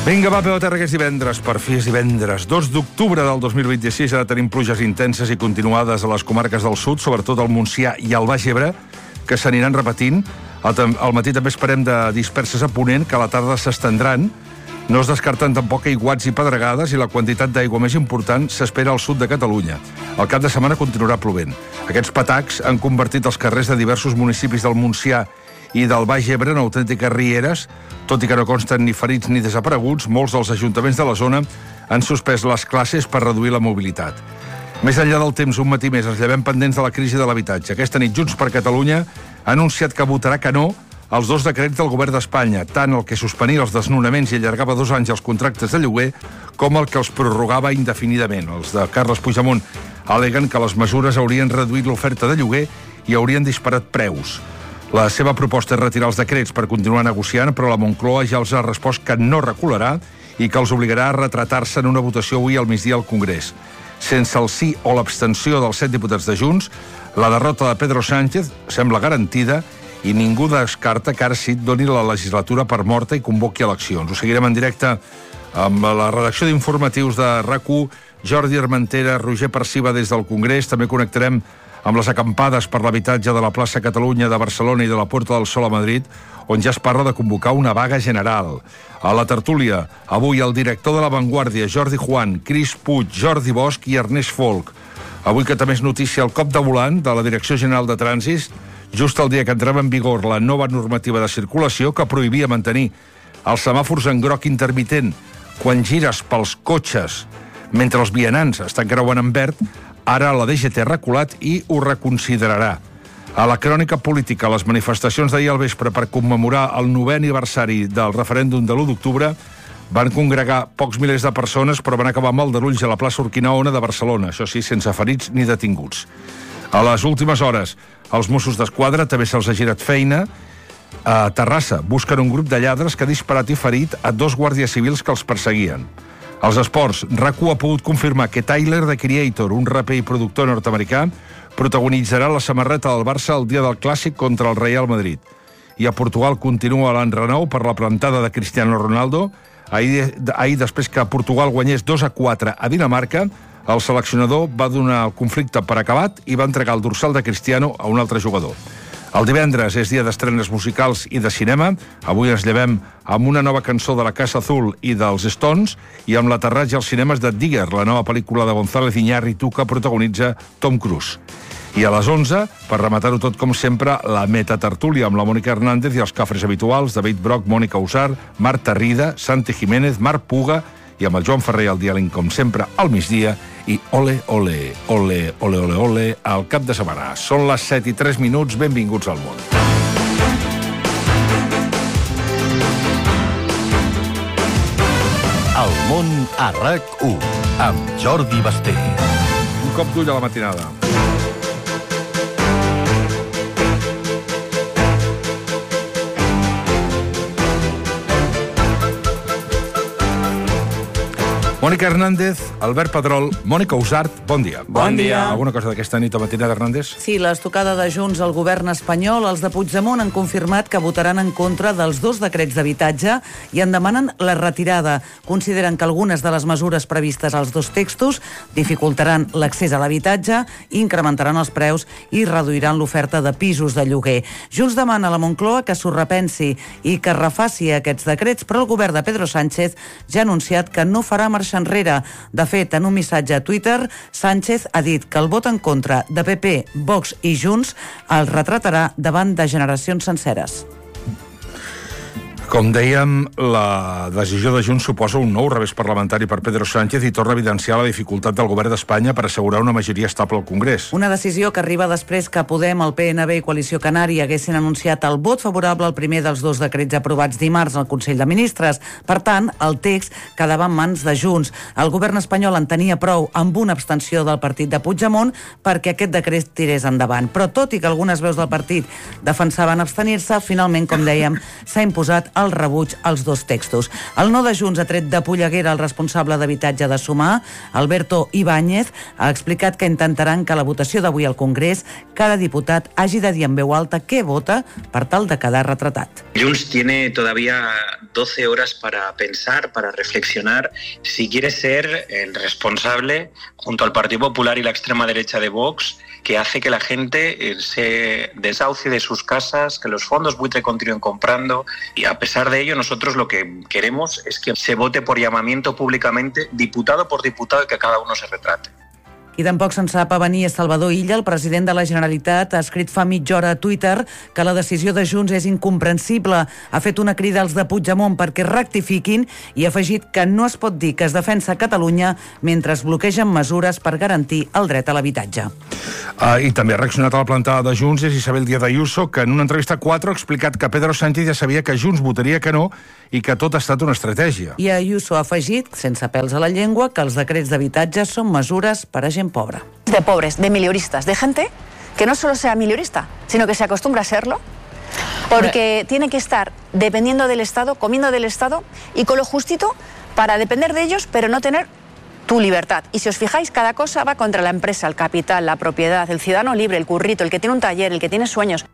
Vinga, va, peu a terra, que és divendres. Per fi és divendres. 2 d'octubre del 2026. Ara tenim pluges intenses i continuades a les comarques del sud, sobretot al Montsià i al Baix Ebre, que s'aniran repetint. Al matí també esperem de disperses a ponent, que a la tarda s'estendran. No es descarten tampoc aiguats i pedregades, i la quantitat d'aigua més important s'espera al sud de Catalunya. El cap de setmana continuarà plovent. Aquests patacs han convertit els carrers de diversos municipis del Montsià i del Baix Ebre en autèntiques rieres. Tot i que no consten ni ferits ni desapareguts, molts dels ajuntaments de la zona han suspès les classes per reduir la mobilitat. Més enllà del temps, un matí més, ens llevem pendents de la crisi de l'habitatge. Aquesta nit, Junts per Catalunya ha anunciat que votarà que no als 2 decrets del govern d'Espanya, tant el que suspenia els desnonaments i allargava 2 anys els contractes de lloguer, com el que els prorrogava indefinidament. Els de Carles Puigdemont al·leguen que les mesures haurien reduït l'oferta de lloguer i haurien disparat preus. La seva proposta és retirar els decrets per continuar negociant, però la Moncloa ja els ha respost que no recularà i que els obligarà a retratar-se en una votació avui al migdia al Congrés. Sense el sí o l'abstenció dels 7 diputats de Junts, la derrota de Pedro Sánchez sembla garantida i ningú descarta que ara sí doni la legislatura per morta i convoqui eleccions. Ho seguirem en directe amb la redacció d'informatius de RAC1, Jordi Armentera, Roger Perciba des del Congrés. També connectarem amb les acampades per l'habitatge de la plaça Catalunya de Barcelona i de la Puerta del Sol a Madrid, on ja es parla de convocar una vaga general. A la tertúlia, avui el director de La Vanguardia, Jordi Juan, Cris Puig, Jordi Bosch i Ernest Folk. Avui que també és notícia el cop de volant de la Direcció General de Trànsit, just el dia que entrava en vigor la nova normativa de circulació que prohibia mantenir els semàfors en groc intermitent quan gires pels cotxes mentre els vianants estan creuant en verd. Ara la DGT ha reculat i ho reconsiderarà. A la crònica política, les manifestacions d'ahir al vespre per commemorar el 9è aniversari del referèndum de l'1 d'octubre van congregar pocs milers de persones, però van acabar amb aldarulls a la plaça Urquinaona de Barcelona, això sí, sense ferits ni detinguts. A les últimes hores, als Mossos d'Esquadra també se'ls ha girat feina. A Terrassa busquen un grup de lladres que ha disparat i ferit a 2 guàrdies civils que els perseguien. Als esports, RAC1 ha pogut confirmar que Tyler, the Creator, un raper i productor nord-americà, protagonitzarà la samarreta del Barça el dia del Clàssic contra el Real Madrid. I a Portugal continua l'enrenou per la plantada de Cristiano Ronaldo. Ahir, després que Portugal guanyés 2-4 a Dinamarca, el seleccionador va donar el conflicte per acabat i va entregar el dorsal de Cristiano a un altre jugador. El divendres és dia d'estrenes musicals i de cinema. Avui ens llevem amb una nova cançó de la Casa Azul i dels Stones i amb l'aterratge als cinemes de Digger, la nova pel·lícula de González Iñárritu que protagonitza Tom Cruise. I a les 11, per rematar-ho tot com sempre, la metatertúlia amb la Mònica Hernández i els cafres habituals, David Broc, Mònica Usar, Marta Rida, Santi Jiménez, Marc Puga i amb el Joan Ferrer al diàleg, com sempre, al migdia, i ole, ole, ole, ole, ole, ole, al cap de setmana. Són les 7:03, benvinguts al món. El món a RAC1, amb Jordi Basté. Un cop d'ull a la matinada. Mònica Hernández, Albert Pedrol, Mònica Usart, bon dia. Bon dia. Alguna cosa d'aquesta nit o matinada, Hernández? Sí, l'estocada de Junts al govern espanyol, els de Puigdemont han confirmat que votaran en contra dels 2 decrets d'habitatge i en demanen la retirada. Consideren que algunes de les mesures previstes als 2 textos dificultaran l'accés a l'habitatge, incrementaran els preus i reduiran l'oferta de pisos de lloguer. Junts demana a la Moncloa que s'ho repensi i que refaci aquests decrets, però el govern de Pedro Sánchez ja ha anunciat que no farà marxa enrere. De fet, en un missatge a Twitter, Sánchez ha dit que el vot en contra de PP, Vox i Junts el retratarà davant de generacions senceres. Com dèiem, la decisió de Junts suposa un nou revés parlamentari per Pedro Sánchez i torna a evidenciar la dificultat del govern d'Espanya per assegurar una majoria estable al Congrés. Una decisió que arriba després que Podem, el PNB i Coalició Canària haguessin anunciat el vot favorable al primer dels 2 decrets aprovats dimarts al Consell de Ministres. Per tant, el text quedava en mans de Junts. El govern espanyol en tenia prou amb una abstenció del partit de Puigdemont perquè aquest decret tirés endavant. Però tot i que algunes veus del partit defensaven abstenir-se, finalment, com dèiem, s'ha imposat el el rebuig als dos textos. El no de Junts ha tret de polleguera el responsable d'habitatge de Sumar, Alberto Ibáñez, ha explicat que intentaran que a la votació d'avui al Congrés cada diputat hagi de dir en veu alta què vota per tal de quedar retratat. Junts tiene todavía 12 horas para pensar, para reflexionar si quiere ser el responsable junto al Partido Popular y la extrema derecha de Vox que hace que la gente se desahucie de sus casas, que los fondos buitre continúen comprando, y a pesar de ello nosotros lo que queremos es que se vote por llamamiento públicamente, diputado por diputado, y que cada uno se retrate. I tampoc se'n sap avenir Salvador Illa, el president de la Generalitat, ha escrit fa mitja hora a Twitter que la decisió de Junts és incomprensible. Ha fet una crida als de Puigdemont perquè rectifiquin i ha afegit que no es pot dir que es defensa Catalunya mentre es bloquegen mesures per garantir el dret a l'habitatge. I també ha reaccionat a la plantada de Junts és Isabel Díaz Ayuso, que en una entrevista a 4 ha explicat que Pedro Sánchez ja sabia que Junts votaria que no i que tot ha estat una estratègia. I Ayuso ha afegit, sense pèls a la llengua, que els decrets d'habitatge són mesures per a gent pobra. De pobres, de mileuristas, de gente que no solo sea mileurista, sino que se acostumbra a serlo, porque tiene que estar dependiendo del Estado, comiendo del Estado y con lo justito para depender de ellos, pero no tener tu libertad. Y si os fijáis, cada cosa va contra la empresa, el capital, la propiedad, el ciudadano libre, el currito, el que tiene un taller, el que tiene sueños.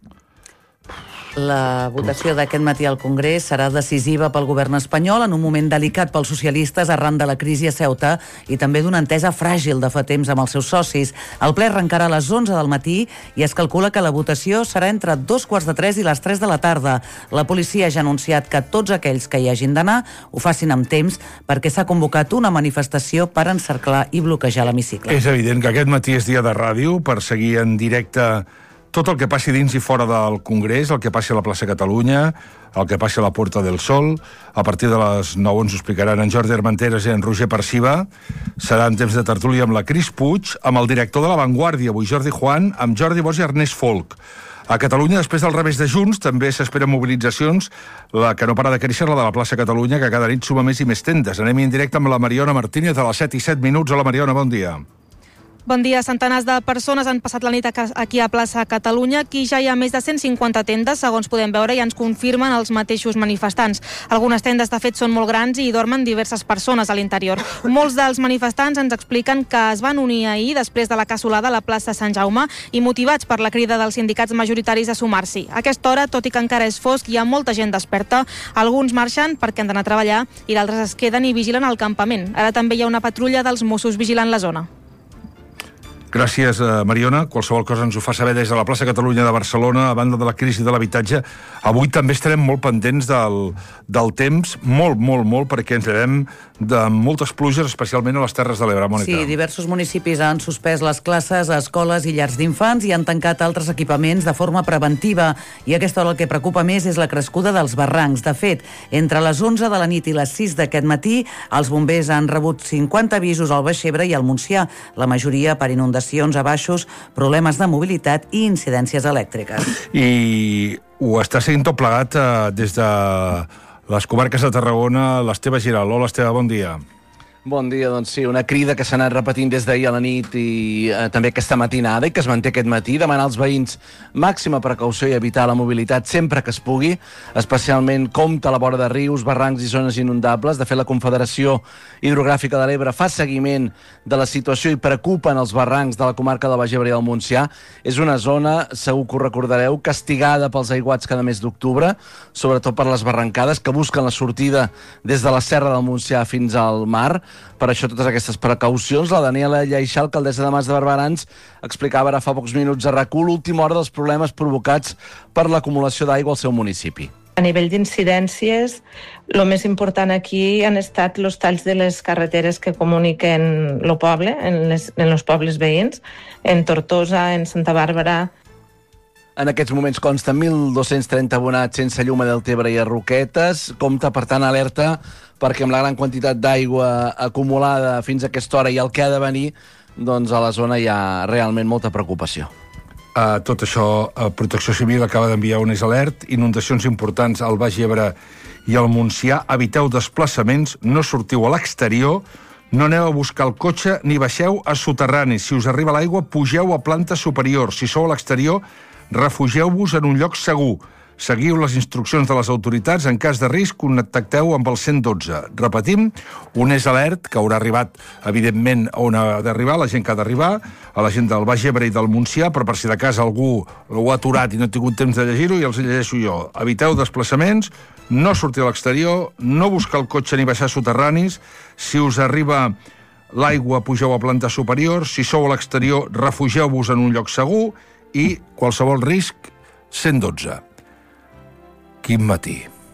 La votació d'aquest matí al Congrés serà decisiva pel govern espanyol en un moment delicat pels socialistes arran de la crisi a Ceuta i també d'una entesa fràgil de fa temps amb els seus socis. El ple arrencarà a les 11 del matí i es calcula que la votació serà entre 2:45 i les 3 de la tarda. La policia ja ha anunciat que tots aquells que hi hagin d'anar ho facin amb temps perquè s'ha convocat una manifestació per encerclar i bloquejar l'hemicicle. És evident que aquest matí és dia de ràdio per seguir en directe tot el que passi dins i fora del Congrés, el que passi a la plaça Catalunya, el que passi a la Puerta del Sol. A partir de les 9 ens ho explicaran en Jordi Armenteres i en Roger Parciva. Serà en temps de tertúlia amb la Cris Puig, amb el director de La Vanguardia, avui Jordi Juan, amb Jordi Bosch i Ernest Folk. A Catalunya, després del revés de Junts, també s'esperen mobilitzacions, la que no para de créixer, la de la plaça Catalunya, que cada nit suma més i més tendes. Anem en directe amb la Mariona Martínez a les 7:07. Hola, Mariona, bon dia. Bon dia. Centenars de persones han passat la nit aquí a plaça Catalunya. Aquí ja hi ha més de 150 tendes, segons podem veure, i ens confirmen els mateixos manifestants. Algunes tendes, de fet, són molt grans i hi dormen diverses persones a l'interior. Molts dels manifestants ens expliquen que es van unir ahir després de la cassolada a la plaça Sant Jaume i motivats per la crida dels sindicats majoritaris a sumar-s'hi. A aquesta hora, tot i que encara és fosc, hi ha molta gent desperta. Alguns marxen perquè han d'anar a treballar i d'altres es queden i vigilen al campament. Ara també hi ha una patrulla dels Mossos vigilant la zona. Gràcies, Mariona. Qualsevol cosa ens ho fa saber des de la plaça Catalunya de Barcelona, a banda de la crisi de l'habitatge. Avui també estarem molt pendents del temps, molt, perquè ens llevem de moltes pluges, especialment a les Terres de l'Ebre, Mònica. Sí, diversos municipis han suspès les classes a escoles i llars d'infants i han tancat altres equipaments de forma preventiva. I a aquesta hora el que preocupa més és la crescuda dels barrancs. De fet, entre les 11 de la nit i les 6 d'aquest matí, els bombers han rebut 50 avisos al Baix Ebre i al Montsià, la majoria per inundacions a baixos, problemes de mobilitat i incidències elèctriques. I ho està seguint tot plegat des de les comarques de Tarragona. L'Esteve Giral. Hola, Esteve, bon dia. Bon dia, doncs sí, una crida que s'ha anat repetint des d'ahir a la nit i també aquesta matinada i que es manté aquest matí, demanar als veïns màxima precaució i evitar la mobilitat sempre que es pugui, especialment compte a la vora de rius, barrancs i zones inundables. De fet, la Confederació Hidrogràfica de l'Ebre fa seguiment de la situació i preocupen els barrancs de la comarca del Baix Ebre i del Montsià. És una zona, segur que ho recordareu, castigada pels aiguats cada mes d'octubre, sobretot per les barrancades que busquen la sortida des de la Serra del Montsià fins al mar. Per això totes aquestes precaucions. La Daniela Lleixà, alcaldessa de Mas de Barberans, explicava ara fa pocs minuts a RAC1 l'última hora dels problemes provocats per l'acumulació d'aigua al seu municipi. A nivell d'incidències, el més important aquí han estat els talls de les carreteres que comuniquen el poble, en els pobles veïns, en Tortosa, en Santa Bàrbara. En aquests moments consten 1.230 abonats sense llum a Deltebre i a Roquetes. Compta, per tant, alerta, perquè amb la gran quantitat d'aigua acumulada fins a aquesta hora i el que ha de venir, doncs a la zona hi ha realment molta preocupació. Tot això, Protecció Civil acaba d'enviar un alert, inundacions importants al Baix Ebre i al Montsià. Eviteu desplaçaments, no sortiu a l'exterior, no aneu a buscar el cotxe ni baixeu a soterranis. Si us arriba l'aigua, pugeu a plantes superiors. Si sou a l'exterior, refugieu-vos en un lloc segur. Seguiu les instruccions de les autoritats. En cas de risc, contacteu amb el 112. Repetim, un és alert, que haurà arribat, evidentment, on ha d'arribar, la gent que ha d'arribar, a la gent del Baix Ebre i del Montsià, però per si de cas algú ho ha aturat i no ha tingut temps de llegir-ho, i els llegeixo jo. Eviteu desplaçaments, no sortir a l'exterior, no buscar el cotxe ni baixar soterranis. Si us arriba l'aigua, pugeu a plantes superiors. Si sou a l'exterior, refugieu-vos en un lloc segur. I qualsevol risc, 112. Quin matí.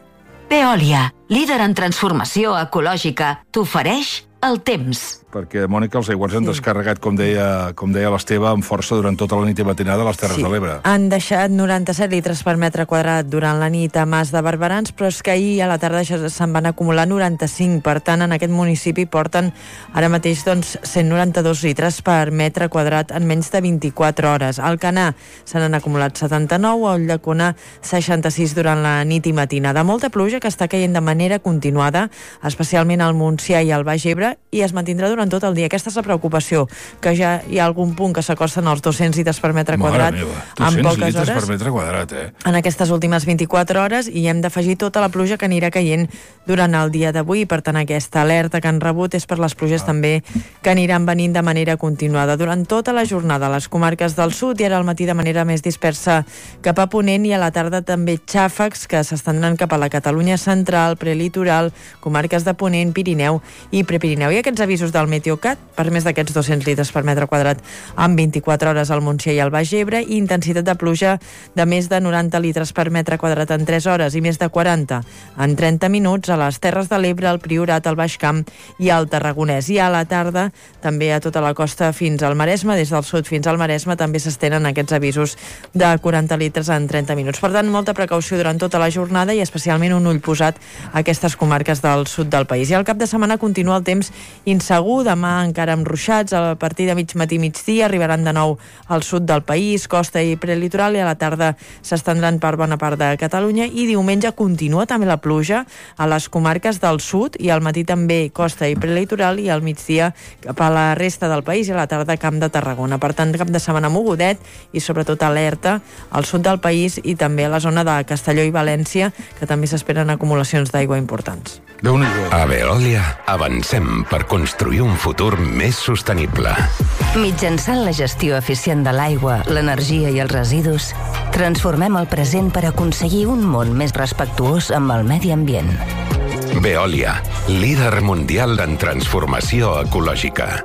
Veolia, líder en transformació ecològica, t'ofereix el temps. Perquè, Mònica, els aiguats han descarregat, com deia l'Esteve, amb força durant tota la nit i matinada a les Terres de l'Ebre. Han deixat 97 litres per metre quadrat durant la nit a Mas de Barberans, però és que ahir a la tarda se'n van acumular 95. Per tant, en aquest municipi porten ara mateix 192 litres per metre quadrat en menys de 24 hores. Al Canà se n'han acumulat 79, a Ulldecona 66 durant la nit i matinada. Molta pluja que està caient de manera continuada, especialment al Montsià i al Baix Ebre, i es mantindrà durant tot el dia. Aquesta és la preocupació, que ja hi ha algun punt que s'acosten als 200 litres per metre quadrat en poques hores. Per metre quadrat, en aquestes últimes 24 hores, i hem d'afegir tota la pluja que anirà caient durant el dia d'avui. Per tant, aquesta alerta que han rebut és per les pluges també que aniran venint de manera continuada durant tota la jornada a les comarques del sud, i ara al matí de manera més dispersa cap a Ponent, i a la tarda també xàfecs que s'estendran cap a la Catalunya central, prelitoral, comarques de Ponent, Pirineu i Prepirineu. I aquests avisos del Meteocat per més d'aquests 200 litres per metre quadrat en 24 hores al Montsià i al Baix Ebre, i intensitat de pluja de més de 90 litres per metre quadrat en 3 hores i més de 40 en 30 minuts a les Terres de l'Ebre, al Priorat, al Baix Camp i al Tarragonès. I a la tarda també a tota la costa fins al Maresme, des del sud fins al Maresme també s'estenen aquests avisos de 40 litres en 30 minuts. Per tant, molta precaució durant tota la jornada i especialment un ull posat a aquestes comarques del sud del país. I al cap de setmana continua el temps insegur, demà encara amb ruixats, a partir de mig matí migdia arribaran de nou al sud del país, costa i prelitoral, i a la tarda s'estendran per bona part de Catalunya, i diumenge continua també la pluja a les comarques del sud, i al matí també costa i prelitoral, i al migdia cap a la resta del país, i a la tarda Camp de Tarragona. Per tant, cap de setmana mogudet i sobretot alerta al sud del país i també a la zona de Castelló i València, que també s'esperen acumulacions d'aigua importants. A Veolia avancem per construir un futur més sostenible. Mitjançant la gestió eficient de l'aigua, l'energia i els residus, transformem el present per aconseguir un món més respectuós amb el medi ambient. Veolia, líder mundial en transformació ecològica.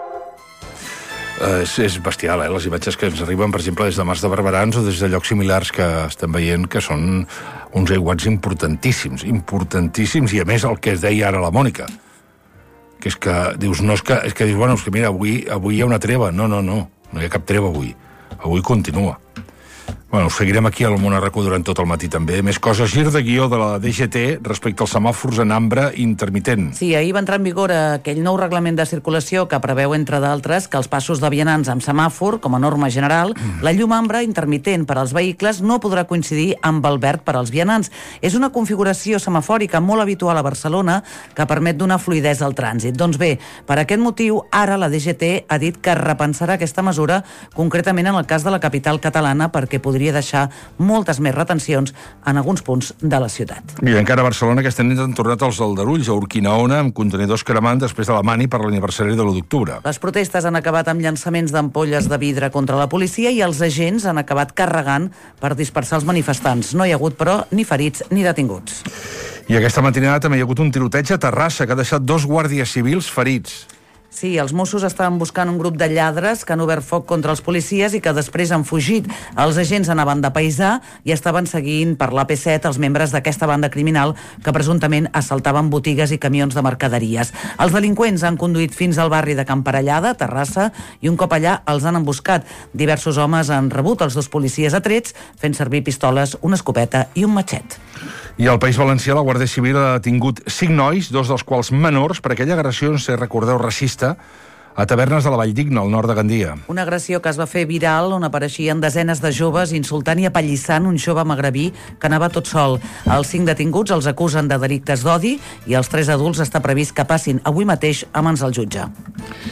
És bestial, les imatges que ens arriben, per exemple, des de Mas de Barberans o des de llocs similars que estem veient, que són uns aiguats importantíssims, i a més el que es deia ara la Mònica, que és que dius, mira, avui hi ha una treva. No hi ha cap treva avui continua. Bueno, us seguirem aquí al Món RQ durant tot el matí també. Més coses, gir de guió de la DGT respecte als semàfors en ambre intermitent. Sí, ahir va entrar en vigor aquell nou reglament de circulació que preveu, entre d'altres, que els passos de vianants amb semàfor, com a norma general, la llum ambre intermitent per als vehicles no podrà coincidir amb el verd per als vianants. És una configuració semafòrica molt habitual a Barcelona que permet donar fluïdesa al trànsit. Doncs bé, per aquest motiu, ara la DGT ha dit que repensarà aquesta mesura, concretament en el cas de la capital catalana, perquè podria deixar moltes més retencions en alguns punts de la ciutat. I encara a Barcelona aquesta nit han tornat els aldarulls a Urquinaona amb contenidors cremant després de la mani per l'aniversari de l'1 d'octubre. Les protestes han acabat amb llançaments d'ampolles de vidre contra la policia i els agents han acabat carregant per dispersar els manifestants. No hi ha hagut, però, ni ferits ni detinguts. I aquesta matinada també hi ha hagut un tiroteig a Terrassa que ha deixat 2 guàrdies civils ferits. Sí, els Mossos estaven buscant un grup de lladres que han obert foc contra els policies i que després han fugit. Els agents anaven de paisà i estaven seguint per l'AP7 els membres d'aquesta banda criminal que presumptament assaltaven botigues i camions de mercaderies. Els delinqüents han conduït fins al barri de Can Parellada, Terrassa, i un cop allà els han emboscat. Diversos homes han rebut els 2 policies a trets fent servir pistoles, una escopeta i un matxet. I al País Valencià la Guàrdia Civil ha detingut 5 nois, 2 dels quals menors, per aquella agressió, si recordeu, racista, a tavernes de la Valldigna, al nord de Gandia. Una agressió que es va fer viral on apareixien desenes de joves insultant i apallissant un jove magrebí que anava tot sol. Els 5 detinguts els acusen de delictes d'odi i els 3 adults està previst que passin avui mateix a mans del jutge.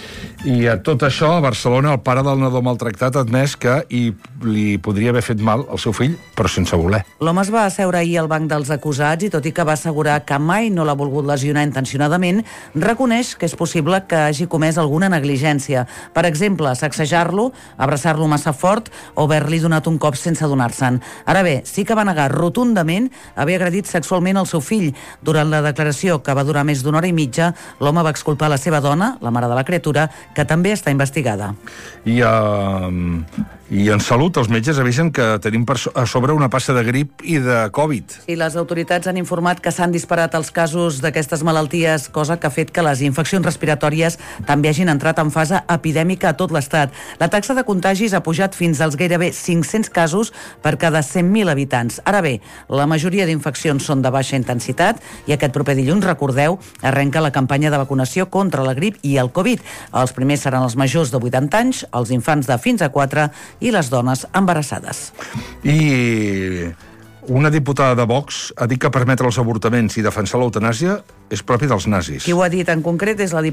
I a tot això, a Barcelona, el pare del nadó maltractat ha admès que li podria haver fet mal al seu fill, però sense voler. L'home es va asseure ahir al banc dels acusats i, tot i que va assegurar que mai no l'ha volgut lesionar intencionadament, reconeix que és possible que hagi comès alguna negligència. Per exemple, sacsejar-lo, abraçar-lo massa fort o haver-li donat un cop sense adonar-se'n. Ara bé, sí que va negar rotundament haver agredit sexualment el seu fill. Durant la declaració, que va durar més d'una hora i mitja, l'home va exculpar la seva dona, la mare de la criatura, que també està investigada. I en Salut, els metges avisen que tenim a sobre una passa de grip i de Covid. Sí, les autoritats han informat que s'han disparat els casos d'aquestes malalties, cosa que ha fet que les infeccions respiratòries també hagin entrat en fase epidèmica a tot l'estat. La taxa de contagis ha pujat fins als gairebé 500 casos per cada 100.000 habitants. Ara bé, la majoria d'infeccions són de baixa intensitat i aquest proper dilluns, recordeu, arrenca la campanya de vacunació contra la grip i el Covid. Els primers seran els majors de 80 anys, els infants de fins a 4 i les dones embarassades. I una diputada de Vox ha dit que permetre els avortaments i defensar l'eutanàsia és propi dels nazis. Qui ho ha dit en concret és la diputada